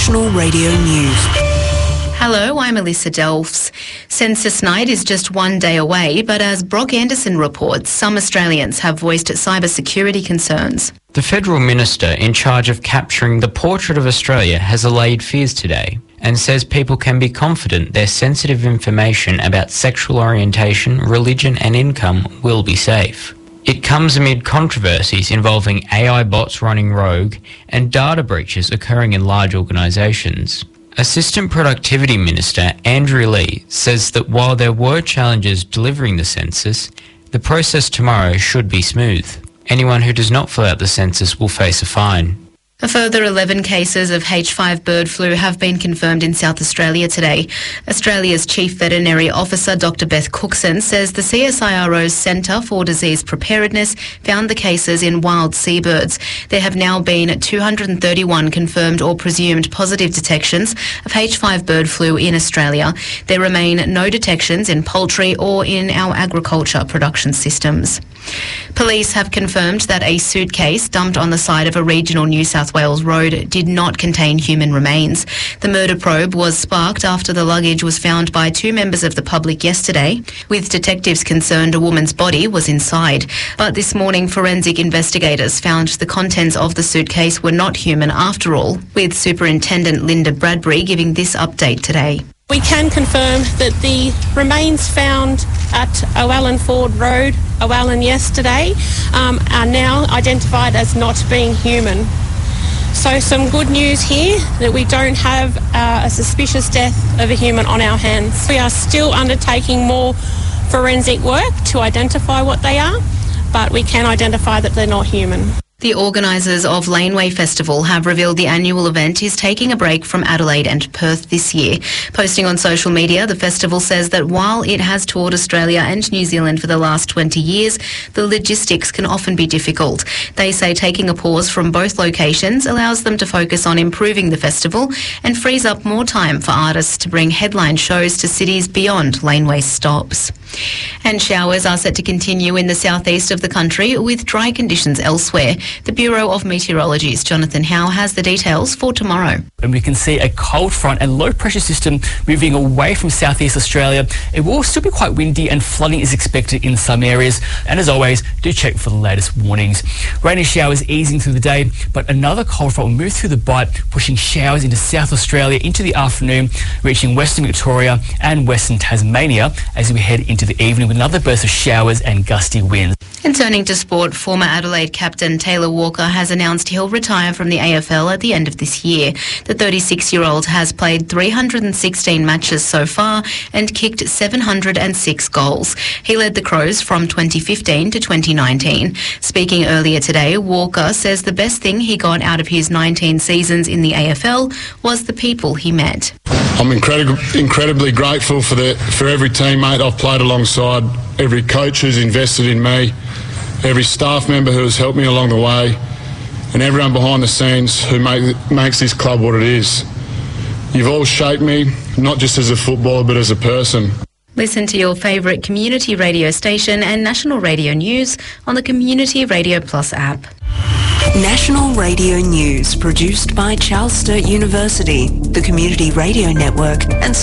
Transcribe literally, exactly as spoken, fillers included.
National Radio News. Hello, I'm Alyssa Delphs. Census night is just one day away, but as Brock Anderson reports, some Australians have voiced cybersecurity concerns. The federal minister in charge of capturing the portrait of Australia has allayed fears today and says people can be confident their sensitive information about sexual orientation, religion and income will be safe. It comes amid controversies involving A I bots running rogue and data breaches occurring in large organisations. Assistant Productivity Minister Andrew Leigh says that while there were challenges delivering the census, the process tomorrow should be smooth. Anyone who does not fill out the census will face a fine. A further eleven cases of H five bird flu have been confirmed in South Australia today. Australia's Chief Veterinary Officer, Doctor Beth Cookson, says the C S I R O's Centre for Disease Preparedness found the cases in wild seabirds. There have now been two hundred thirty-one confirmed or presumed positive detections of H five bird flu in Australia. There remain no detections in poultry or in our agriculture production systems. Police have confirmed that a suitcase dumped on the side of a regional New South Wales road did not contain human remains. The murder probe was sparked after the luggage was found by two members of the public yesterday, with detectives concerned a woman's body was inside. But this morning, forensic investigators found the contents of the suitcase were not human after all, with Superintendent Linda Bradbury giving this update today. We can confirm that the remains found at Owallan Ford Road, Owallan yesterday, um, are now identified as not being human. So some good news here that we don't have uh, a suspicious death of a human on our hands. We are still undertaking more forensic work to identify what they are, but we can identify that they're not human. The organisers of Laneway Festival have revealed the annual event is taking a break from Adelaide and Perth this year. Posting on social media, the festival says that while it has toured Australia and New Zealand for the last twenty years, the logistics can often be difficult. They say taking a pause from both locations allows them to focus on improving the festival and frees up more time for artists to bring headline shows to cities beyond Laneway stops. And showers are set to continue in the southeast of the country with dry conditions elsewhere. The Bureau of Meteorology's Jonathan Howe has the details for tomorrow. And we can see a cold front and low pressure system moving away from southeast Australia. It will still be quite windy and flooding is expected in some areas. And as always, do check for the latest warnings. Rain and showers easing through the day, but another cold front will move through the Bight, pushing showers into South Australia into the afternoon, reaching Western Victoria and Western Tasmania as we head into the evening with another burst of showers and gusty winds. And turning to sport, former Adelaide captain Taylor Walker has announced he'll retire from the A F L at the end of this year. The thirty-six-year-old has played three hundred sixteen matches so far and kicked seven hundred six goals. He led the Crows from twenty fifteen to twenty nineteen. Speaking earlier today, Walker says the best thing he got out of his nineteen seasons in the A F L was the people he met. I'm incredi- incredibly grateful for the for every teammate I've played alongside, every coach who's invested in me, every staff member who has helped me along the way, and everyone behind the scenes who make, makes this club what it is. You've all shaped me, not just as a footballer, but as a person. Listen to your favourite community radio station and national radio news on the Community Radio Plus app. National Radio News, produced by Charles Sturt University, the Community Radio Network and